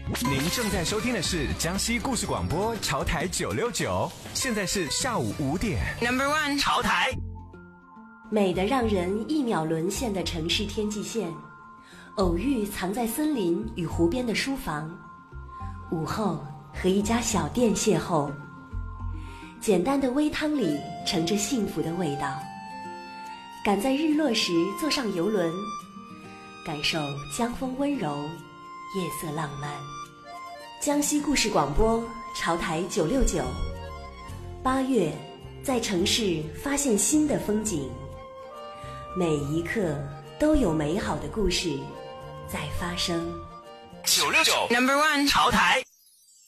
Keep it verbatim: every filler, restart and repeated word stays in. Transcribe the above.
您正在收听的是江西故事广播潮台九六九，现在是下午五点。 Number one， 潮台。 美得让人一秒沦陷的城市天际线，偶遇藏在森林与湖边的书房，午后和一家小店邂逅，简单的微汤里盛着幸福的味道。赶在日落时坐上游轮，感受江风温柔，夜色浪漫。江西故事广播潮台九六九，八月在城市发现新的风景，每一刻都有美好的故事在发生。 九六九 Number one， 潮台。